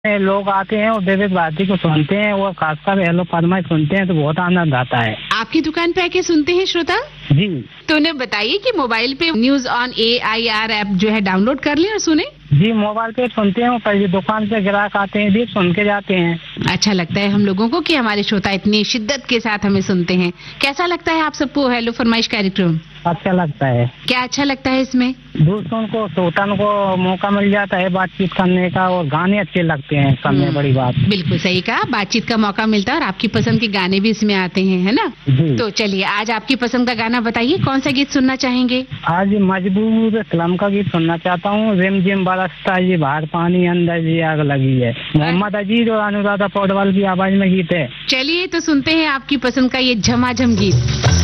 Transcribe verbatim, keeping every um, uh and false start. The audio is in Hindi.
लोग आते हैं और विविध भारती को सुनते हैं और खासकर हेलो फरमाइश सुनते हैं तो बहुत आनंद आता है। आपकी दुकान पे आके सुनते हैं श्रोता? जी। तो उन्हें बताइए कि मोबाइल पे news on A I R app जो है डाउनलोड कर लें और सुने। जी, मोबाइल पे सुनते हैं, पहले दुकान पे ग्राहक आते हैं भी सुन के जाते हैं। अच्छा लगता है हम लोगों को कि हमारे श्रोता इतनी शिद्दत के साथ हमें सुनते हैं। कैसा लगता है आप सबको हेलो फरमाइश कार्यक्रम? अच्छा लगता है। क्या अच्छा लगता है इसमें? दूसरों को श्रोताओं को मौका मिल जाता है बातचीत करने का और गाने अच्छे लगते हैं, सबसे बड़ी बात। बिल्कुल सही कहा, बातचीत का मौका मिलता है और आपकी पसंद के गाने भी इसमें आते हैं, है ना? जी। तो चलिए आज आपकी पसंद का गाना बताइए, कौन सा गीत सुनना चाहेंगे? आज मजबूर फिल्म का गीत सुनना चाहता हूँ। रिम जिम बरसता ये बाहर पानी अंदर जी आग लगी है। मोहम्मद अजीज और अनुराधा पौडवाल की आवाज में गीत है। चलिए तो सुनते हैं आपकी पसंद का ये झमाझम गीत।